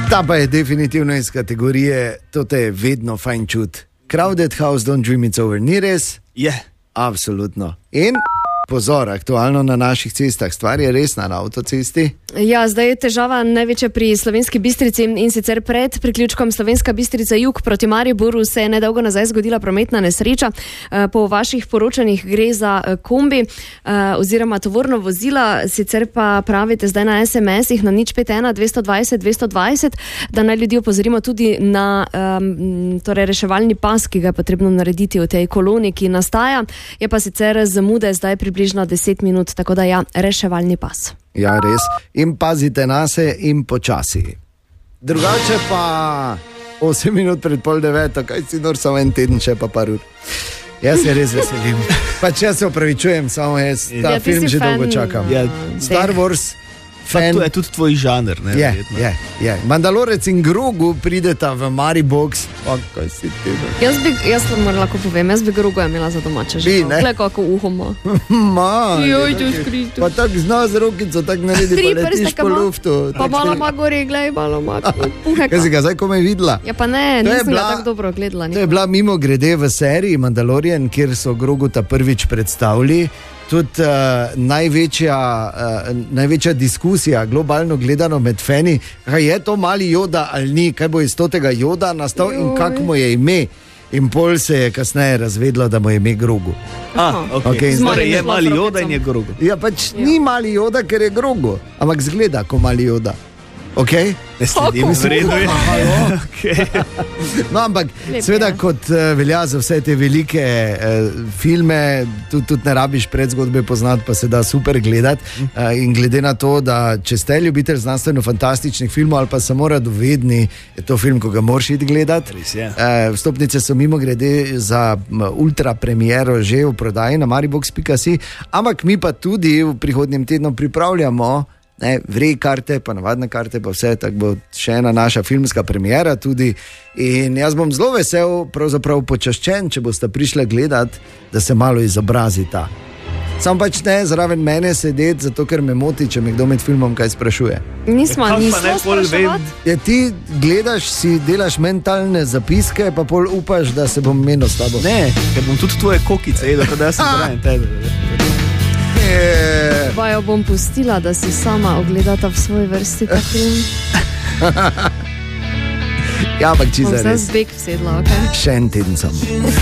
Ta pa je definitivno iz kategorije, to te je vedno fajn čut. Crowded house, don't dream it's over, ni res? Je. Absolutno. In pozor, aktualno na naših cestah, stvar je resna na avtocesti. Ja, zdaj je težava največja pri Slovenski Bistrici in sicer pred priključkom Slovenska Bistrica jug proti Mariboru se je nedolgo nazaj zgodila prometna nesreča. Po vaših poročanjih gre za kombi oziroma tovorno vozila, sicer pa pravite zdaj na SMS-ih na 051 220 220, da naj ljudi opozorimo tudi na torej reševalni pas, ki ga je potrebno narediti v tej koloni, ki nastaja. Je pa sicer zamude zdaj približno 10 minut, tako da ja, reševalni pas. Ja, res. In pazite nase in počasi. Drugače pa 8 minut pred 8:30, kaj si nor samo en teden, še pa par ur. Jaz se res veselim. Pač jaz se opravičujem, samo jaz ta film že dolgo čakam. Ja, Star Wars fan. To je tudi tvoj žanr, ne? Je. Mandalorec in Grogu prideta v Maribox. Kaj si ti? Jaz lahko povem, jaz bi Grogu imela za domače že. Gle kako uho ima. Joj, to je skrito. Pa tak zna z rokico, tak naredi, pa letiš po luftu. Pa malo ima gori, glej, malo ima puheka. Kaj si ga zdaj komaj videla? Ja pa ne, nisem ga tako dobro gledala. To je bila mimo grede v seriji Mandalorian, kjer so Groguta prvič predstavili. Tudi največja diskusija globalno gledano med fani, kaj je to mali Yoda ali ni, kaj bo iz tega Yoda nastal in kako mu je ime. In pol se je kasneje razvedlo, da mu je ime Grogu. Okay. Zdaj je mali Yoda in je Grogu. Ja, pač ni mali Yoda, ker je Grogu, ampak zgleda kot mali Yoda. Okay? Ne sledim, zredo je. No, ampak seveda kot velja za vse te velike filme, tudi ne rabiš predzgodbe poznati, pa se da super gledati. In glede na to, da če ste ljubitelj znanstveno-fantastičnih filmov ali pa samo radovedni, je to film, ko ga moraš iti gledati. Vstopnice so mimo grede za ultra premiero že v prodaji na maribox.si, ampak mi pa tudi v prihodnjem tednu pripravljamo vrej karte, pa navadne karte, pa vse, tako bo še ena naša filmska premiera tudi. In jaz bom zelo vesel, pravzaprav počaščen, če boste prišli gledati, da se malo izobrazita. Sam pač ne zraven mene sedeti, zato ker me moti, če me kdo med filmom kaj sprašuje. Nismo spraševati. Ja, ti gledaš, si delaš mentalne zapiske, pa pol upaš, da se bom menil s tabo. Ne, ker bom tudi tvoje kokice jedel, da jaz sem zraven tebe. Vajo bom pustila, da si sama ogledata v svoji vrsti ta film. Ja, ampak čisto res. Bom se zbeg vsedla, ok? Še en teden samo.